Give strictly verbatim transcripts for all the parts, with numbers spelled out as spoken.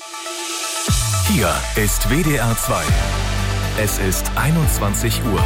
Hier ist W D R zwei. Es ist einundzwanzig Uhr.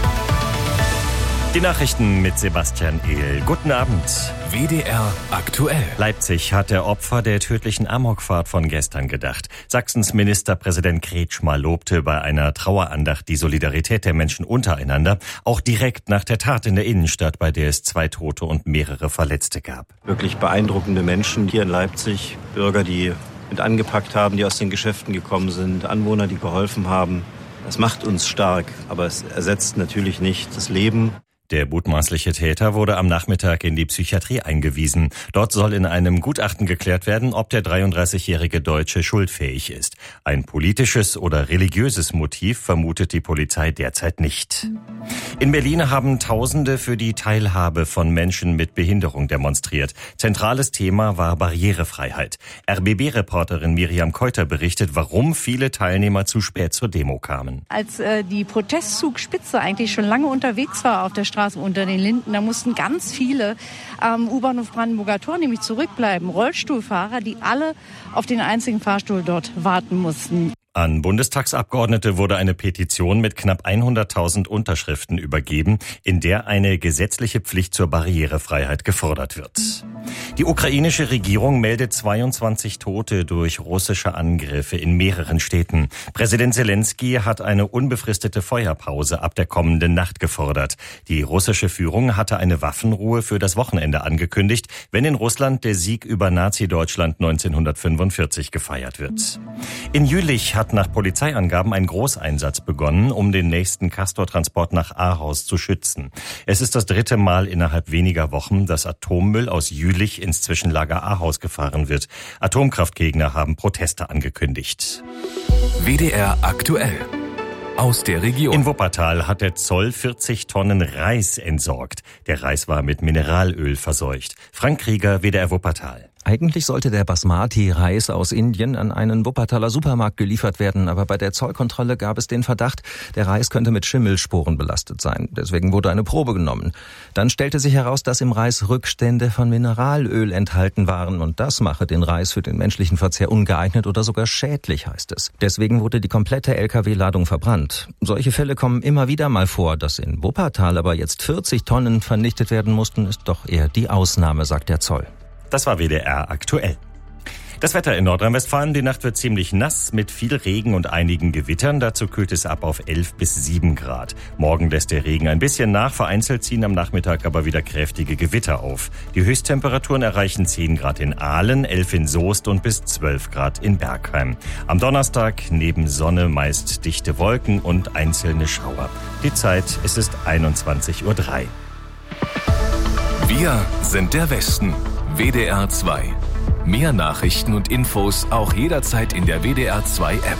Die Nachrichten mit Sebastian Ehl. Guten Abend. W D R aktuell. Leipzig hat der Opfer der tödlichen Amokfahrt von gestern gedacht. Sachsens Ministerpräsident Kretschmer lobte bei einer Trauerandacht die Solidarität der Menschen untereinander, auch direkt nach der Tat in der Innenstadt, bei der es zwei Tote und mehrere Verletzte gab. Wirklich beeindruckende Menschen hier in Leipzig, Bürger, die mit angepackt haben, die aus den Geschäften gekommen sind, Anwohner, die geholfen haben. Das macht uns stark, aber es ersetzt natürlich nicht das Leben. Der mutmaßliche Täter wurde am Nachmittag in die Psychiatrie eingewiesen. Dort soll in einem Gutachten geklärt werden, ob der dreiunddreißigjährige Deutsche schuldfähig ist. Ein politisches oder religiöses Motiv vermutet die Polizei derzeit nicht. In Berlin haben Tausende für die Teilhabe von Menschen mit Behinderung demonstriert. Zentrales Thema war Barrierefreiheit. R B B-Reporterin Miriam Keuter berichtet, warum viele Teilnehmer zu spät zur Demo kamen. Als äh, die Protestzugspitze eigentlich schon lange unterwegs war auf der Straße unter den Linden, da mussten ganz viele am U-Bahnhof Brandenburger Tor nämlich zurückbleiben. Rollstuhlfahrer, die alle auf den einzigen Fahrstuhl dort warten mussten. An Bundestagsabgeordnete wurde eine Petition mit knapp hunderttausend Unterschriften übergeben, in der eine gesetzliche Pflicht zur Barrierefreiheit gefordert wird. Die ukrainische Regierung meldet zweiundzwanzig Tote durch russische Angriffe in mehreren Städten. Präsident Zelensky hat eine unbefristete Feuerpause ab der kommenden Nacht gefordert. Die russische Führung hatte eine Waffenruhe für das Wochenende angekündigt, wenn in Russland der Sieg über Nazi-Deutschland neunzehnhundertfünfundvierzig gefeiert wird. In Jülich hat nach Polizeiangaben ein Großeinsatz begonnen, um den nächsten Castortransport nach Ahaus zu schützen. Es ist das dritte Mal innerhalb weniger Wochen, dass Atommüll aus Jülich ins Zwischenlager Ahaus gefahren wird. Atomkraftgegner haben Proteste angekündigt. W D R aktuell. Aus der Region. In Wuppertal hat der Zoll vierzig Tonnen Reis entsorgt. Der Reis war mit Mineralöl verseucht. Frank Krieger, W D R Wuppertal. Eigentlich sollte der Basmati-Reis aus Indien an einen Wuppertaler Supermarkt geliefert werden, aber bei der Zollkontrolle gab es den Verdacht, der Reis könnte mit Schimmelsporen belastet sein. Deswegen wurde eine Probe genommen. Dann stellte sich heraus, dass im Reis Rückstände von Mineralöl enthalten waren und das mache den Reis für den menschlichen Verzehr ungeeignet oder sogar schädlich, heißt es. Deswegen wurde die komplette L K W-Ladung verbrannt. Solche Fälle kommen immer wieder mal vor. Dass in Wuppertal aber jetzt vierzig Tonnen vernichtet werden mussten, ist doch eher die Ausnahme, sagt der Zoll. Das war W D R aktuell. Das Wetter in Nordrhein-Westfalen, die Nacht wird ziemlich nass mit viel Regen und einigen Gewittern. Dazu kühlt es ab auf elf bis sieben Grad. Morgen lässt der Regen ein bisschen nach, vereinzelt ziehen am Nachmittag aber wieder kräftige Gewitter auf. Die Höchsttemperaturen erreichen zehn Grad in Aalen, elf in Soest und bis zwölf Grad in Bergheim. Am Donnerstag neben Sonne meist dichte Wolken und einzelne Schauer. Die Zeit, es ist einundzwanzig Uhr drei. Wir sind der Westen. W D R zwei. Mehr Nachrichten und Infos auch jederzeit in der W D R zwei App.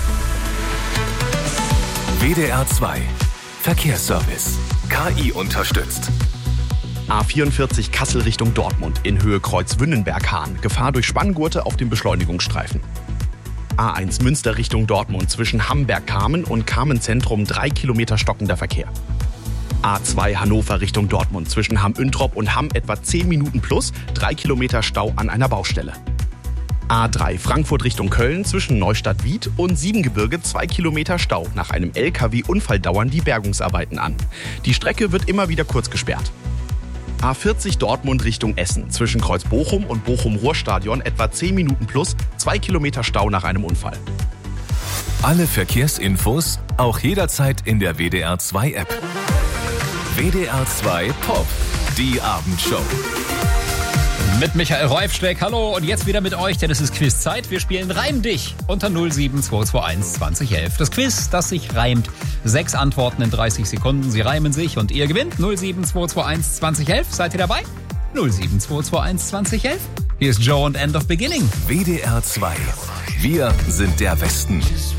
W D R zwei. Verkehrsservice. K I unterstützt. A vierundvierzig Kassel Richtung Dortmund in Höhe Kreuz Wünnenberg-Hahn. Gefahr durch Spanngurte auf dem Beschleunigungsstreifen. A eins Münster Richtung Dortmund zwischen Hamberg-Kamen und Kamen-Zentrum drei Kilometer stockender Verkehr. A zwei Hannover Richtung Dortmund zwischen Hamm-Üntrop und Hamm etwa zehn Minuten plus, drei Kilometer Stau an einer Baustelle. A drei Frankfurt Richtung Köln zwischen Neustadt-Wied und Siebengebirge zwei Kilometer Stau. Nach einem L K W-Unfall dauern die Bergungsarbeiten an. Die Strecke wird immer wieder kurz gesperrt. A vierzig Dortmund Richtung Essen zwischen Kreuz Bochum und Bochum-Ruhrstadion etwa zehn Minuten plus, zwei Kilometer Stau nach einem Unfall. Alle Verkehrsinfos auch jederzeit in der W D R zwei App. W D R zwei Pop, die Abendshow. Mit Michael Reufschleck, hallo und jetzt wieder mit euch, denn es ist Quizzeit. Wir spielen Reim dich unter null sieben zwei zwei eins zwanzig elf. Das Quiz, das sich reimt. Sechs Antworten in dreißig Sekunden, sie reimen sich und ihr gewinnt. null sieben zwei zwei eins zwanzig elf, seid ihr dabei? null sieben zwei zwei eins zwanzig elf. Hier ist Joe und End of Beginning. W D R zwei, wir sind der Westen.